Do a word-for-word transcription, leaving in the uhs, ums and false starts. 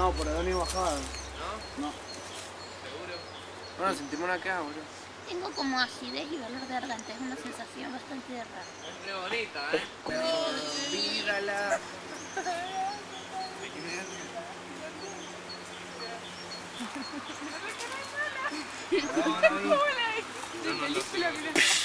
No, por ahí no iba bajada. ¿No? No. ¿Seguro? Bueno, sentimos acá, boludo. Tengo como acidez y dolor de garganta, es una sensación bastante rara. Es re bonita, ¿eh? Olvídala. No, no lo sé.